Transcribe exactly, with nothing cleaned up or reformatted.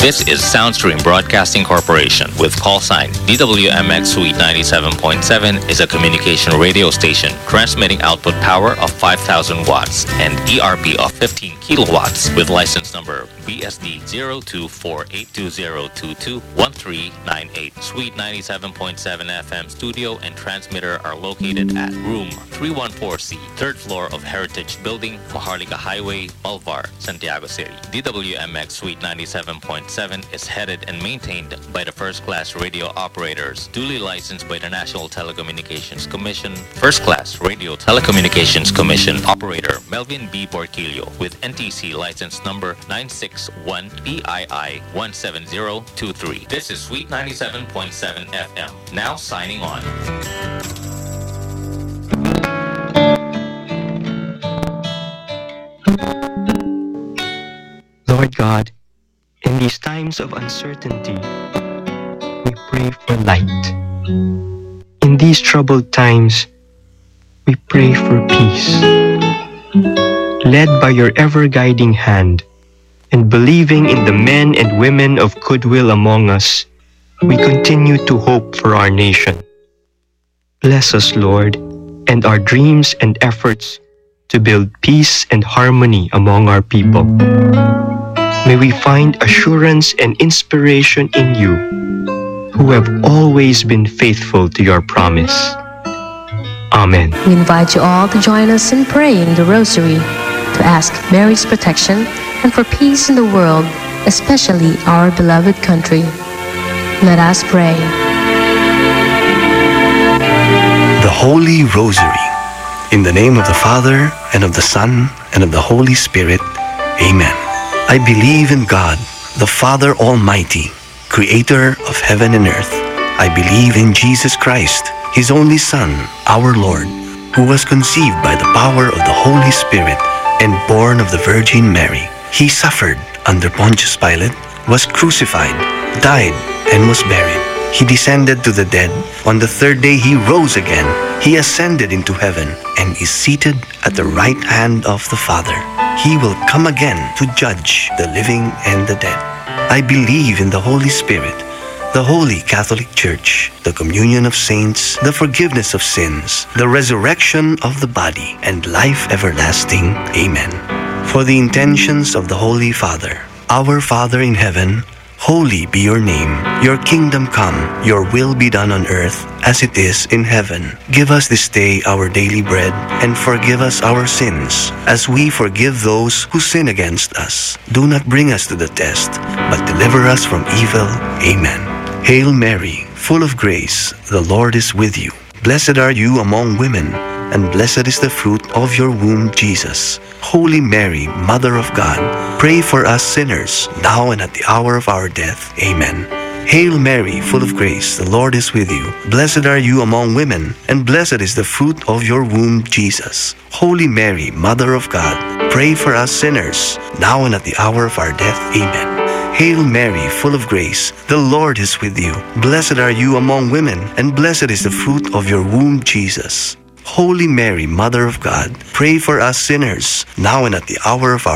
This is Soundstream Broadcasting Corporation with call sign D W M X Suite ninety-seven point seven is a communication radio station transmitting output power of five thousand watts and E R P of fifteen kilowatts with license number B S D zero two four eight two zero two two one three nine eight. Suite ninety-seven point seven F M studio and transmitter are located at room three one four C, third floor of Heritage Building, Maharlika Highway, Malvar, Santiago City. D W M X Suite ninety-seven point seven is headed and maintained by the first-class radio operators, duly licensed by the National Telecommunications Commission. First-class Radio Telecommunications Commission operator Melvin B. Borquillo with N T C license number nine six one P I I one seven zero two three. This is Suite ninety-seven point seven F M. Now signing on. Lord God, in these times of uncertainty, we pray for light. In these troubled times, we pray for peace. Led by your ever-guiding hand, and believing in the men and women of goodwill among us, we continue to hope for our nation. Bless us, Lord, and our dreams and efforts to build peace and harmony among our people. May we find assurance and inspiration in you, who have always been faithful to your promise. Amen. We invite you all to join us in praying the Rosary, to ask Mary's protection and for peace in the world, especially our beloved country. Let us pray. The Holy Rosary. In the name of the Father, and of the Son, and of the Holy Spirit. Amen. I believe in God, the Father Almighty, creator of heaven and earth. I believe in Jesus Christ, His only Son, our Lord, who was conceived by the power of the Holy Spirit and born of the Virgin Mary. He suffered under Pontius Pilate, was crucified, died, and was buried. He descended to the dead. On the third day he rose again. He ascended into heaven and is seated at the right hand of the Father. He will come again to judge the living and the dead. I believe in the Holy Spirit, the Holy Catholic Church, the communion of saints, the forgiveness of sins, the resurrection of the body, and life everlasting. Amen. For the intentions of the Holy Father, Our Father in heaven, holy be your name. Your kingdom come, your will be done on earth as it is in heaven. Give us this day our daily bread, and forgive us our sins, as we forgive those who sin against us. Do not bring us to the test, but deliver us from evil. Amen. Hail Mary, full of grace, the Lord is with you. Blessed are you among women, and blessed is the fruit of your womb, Jesus. Holy Mary, Mother of God, pray for us sinners, now and at the hour of our death. Amen. Hail Mary, full of grace, the Lord is with you. Blessed are you among women, and blessed is the fruit of your womb, Jesus. Holy Mary, Mother of God, pray for us sinners, now and at the hour of our death. Amen. Hail Mary, full of grace, the Lord is with you. Blessed are you among women, and blessed is the fruit of your womb, Jesus. Holy Mary, Mother of God, pray for us sinners, now and at the hour of our